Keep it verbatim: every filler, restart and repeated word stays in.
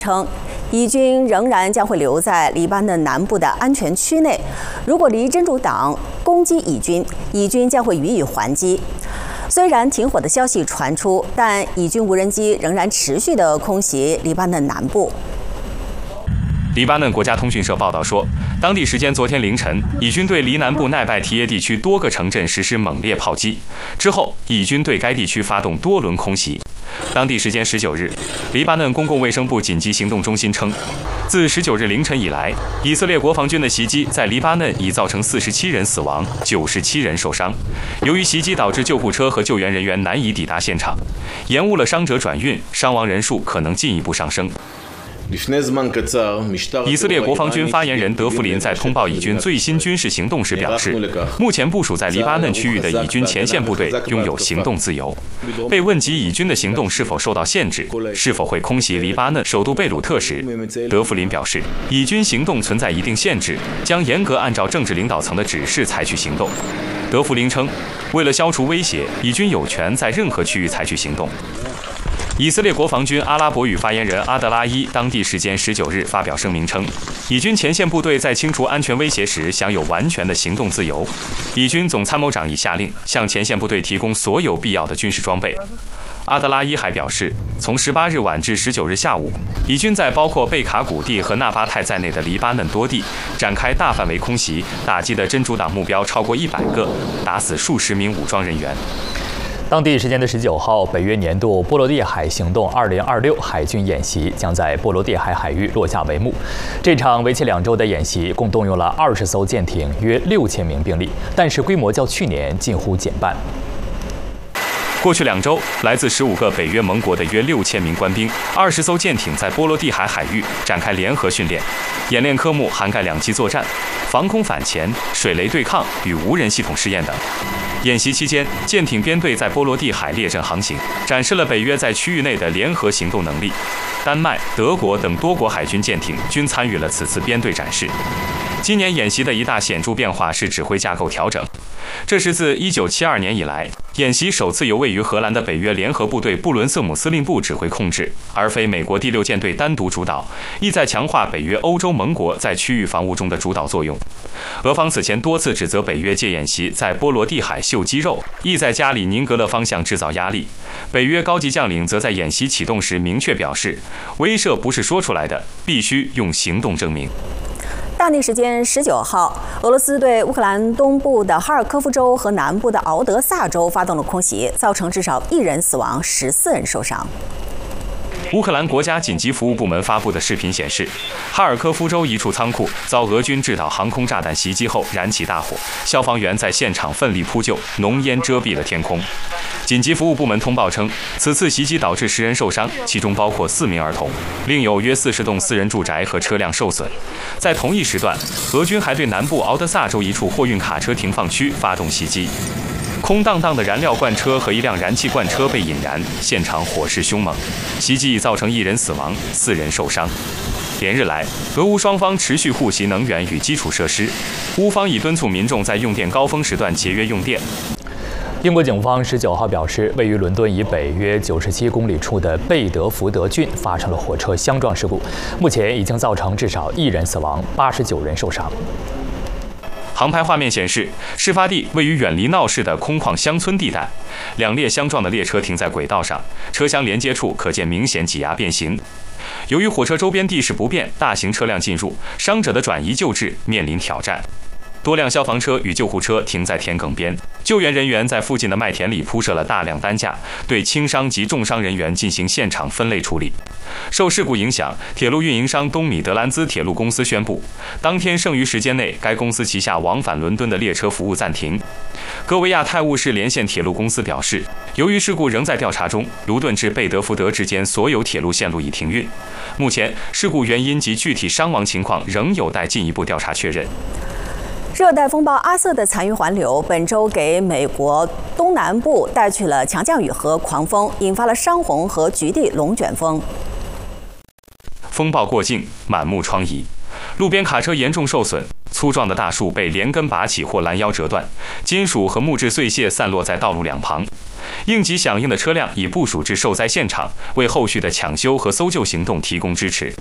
称，以军仍然将会留在黎巴嫩南部的安全区内。如果黎真主党攻击以军，以军将会予以还击。虽然停火的消息传出，但以军无人机仍然持续地空袭黎巴嫩南部。 黎巴嫩国家通讯社报道说，当地时间昨天凌晨，以军对黎南部奈拜提耶地区多个城镇实施猛烈炮击，之后以军对该地区发动多轮空袭。当地时间十九日，黎巴嫩公共卫生部紧急行动中心称，自十九日凌晨以来，以色列国防军的袭击在黎巴嫩已造成四十七人死亡，九十七人受伤。由于袭击导致救护车和救援人员难以抵达现场，延误了伤者转运，伤亡人数可能进一步上升。以色列国防军发言人德弗林在通报以军最新军事行动时表示，目前部署在黎巴嫩区域的以军前线部队拥有行动自由。被问及以军的行动是否受到限制，是否会空袭黎巴嫩首都贝鲁特时，德弗林表示，以军行动存在一定限制，将严格按照政治领导层的指示采取行动。德弗林称，为了消除威胁，以军有权在任何区域采取行动。以色列国防军阿拉伯语发言人阿德拉伊当地时间十九日发表声明称，以军前线部队在清除安全威胁时享有完全的行动自由。以军总参谋长已下令向前线部队提供所有必要的军事装备。阿德拉伊还表示，从十八日晚至十九日下午，以军在包括贝卡谷地和纳巴泰在内的黎巴嫩多地展开大范围空袭，打击的真主党目标超过一百个，打死数十名武装人员。 当地时间的十九号，北约年度波罗的海行动二零二六海军演习将在波罗的海海域落下帷幕。这场为期两周的演习共动用了二十艘舰艇，约六千名兵力，但是规模较去年近乎减半。 过去两周，来自十五个北约盟国的约六千名官兵、二十艘舰艇在波罗的海海域展开联合训练。演练科目涵盖两栖作战、防空反潜、水雷对抗与无人系统试验等。演习期间，舰艇编队在波罗的海列阵航行，展示了北约在区域内的联合行动能力。丹麦、德国等多国海军舰艇均参与了此次编队展示。今年演习的一大显著变化是指挥架构调整，这是自一九七二年以来，演习首次由位于荷兰的北约联合部队布伦瑟姆司令部指挥控制，而非美国第六舰队单独主导，意在强化北约欧洲盟国在区域防务中的主导作用。俄方此前多次指责北约借演习在波罗的海秀肌肉，意在加里宁格勒方向制造压力。北约高级将领则在演习启动时明确表示，威慑不是说出来的，必须用行动证明。 当地时间十九号，俄罗斯对乌克兰东部的哈尔科夫州和南部的敖德萨州发动了空袭，造成至少一人死亡，十四人受伤。 乌克兰国家紧急服务部门发布的视频显示，哈尔科夫州一处仓库遭俄军制导航空炸弹袭击后燃起大火，消防员在现场奋力扑救，浓烟遮蔽了天空。紧急服务部门通报称，此次袭击导致十人受伤，其中包括四名儿童，另有约四十栋私人住宅和车辆受损。在同一时段，俄军还对南部敖德萨州一处货运卡车停放区发动袭击。空荡荡的燃料罐车和一辆燃气罐车被引燃，现场火势凶猛。袭击已造成一人死亡，四人受伤。连日来，俄乌双方持续互袭能源与基础设施，乌方已敦促民众在用电高峰时段节约用电。 英国警方十九号表示，位于伦敦以北约九十七公里处的贝德福德郡发生了火车相撞事故，目前已经造成至少一人死亡，八十九人受伤。 航拍画面显示，事发地位于远离闹市的空旷乡村地带，两列相撞的列车停在轨道上，车厢连接处可见明显挤压变形。由于火车周边地势不便，大型车辆进入，伤者的转移救治面临挑战。多辆消防车与救护车停在田埂边，救援人员在附近的麦田里铺设了大量担架，对轻伤及重伤人员进行现场分类处理。受事故影响，铁路运营商东米德兰兹铁路公司宣布，当天剩余时间内，该公司旗下往返伦敦的列车服务暂停。戈维亚泰晤士连线铁路公司表示，由于事故仍在调查中，卢顿至贝德福德之间所有铁路线路已停运。目前，事故原因及具体伤亡情况仍有待进一步调查确认。 热带风暴阿瑟的残余环流本周给美国东南部带去了强降雨和狂风，引发了山洪和局地龙卷风。 风暴过境，满目疮痍，路边卡车严重受损，粗壮的大树被连根拔起或拦腰折断，金属和木质碎屑散落在道路两旁。 应急响应的车辆已部署至受灾现场，为后续的抢修和搜救行动提供支持。